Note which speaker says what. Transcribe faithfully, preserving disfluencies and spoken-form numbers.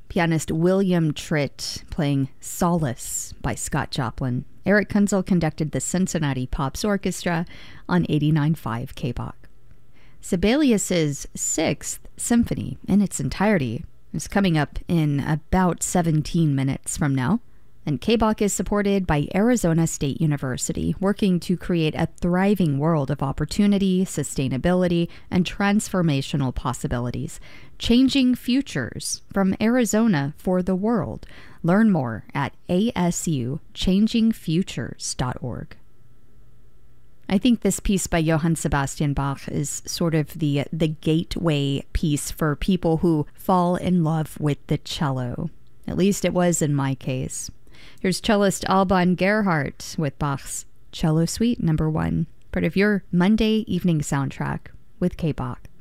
Speaker 1: Pianist William Tritt playing Solace by Scott Joplin. Eric Kunzel conducted the Cincinnati Pops Orchestra on eighty-nine point five K B O C. Sibelius's Sixth Symphony in its entirety is coming up in about seventeen minutes from now. And K B O C is supported by Arizona State University, working to create a thriving world of opportunity, sustainability, and transformational possibilities. Changing futures from Arizona for the world. Learn more at A S U changing futures dot org. I think this piece by Johann Sebastian Bach is sort of the the gateway piece for people who fall in love with the cello. At least it was in my case. Here's cellist Alban Gerhardt with Bach's Cello Suite number one, part of your Monday evening soundtrack with K B O C.